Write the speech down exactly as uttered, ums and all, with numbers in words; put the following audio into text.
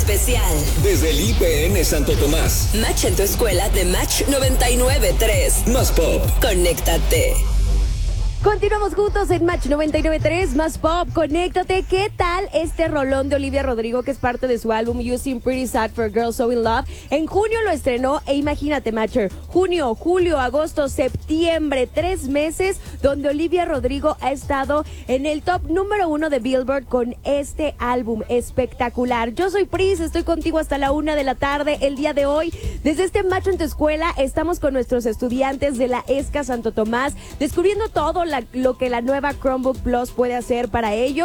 especial. Desde el I P N Santo Tomás. Match en tu escuela de Match noventa y nueve punto tres. Más pop. Conéctate. Continuamos juntos en Match noventa y nueve punto tres, Más Pop, conéctate. ¿Qué tal este rolón de Olivia Rodrigo, que es parte de su álbum You Seem Pretty Sad for Girls So In Love? En junio lo estrenó e imagínate, Matcher, junio, julio, agosto, septiembre, tres meses donde Olivia Rodrigo ha estado en el top número uno de Billboard con este álbum espectacular. Yo soy Pris, estoy contigo hasta la una de la tarde el día de hoy. Desde este Match en tu escuela estamos con nuestros estudiantes de la ESCA Santo Tomás, descubriendo todo La, lo que la nueva Chromebook Plus puede hacer para ellos.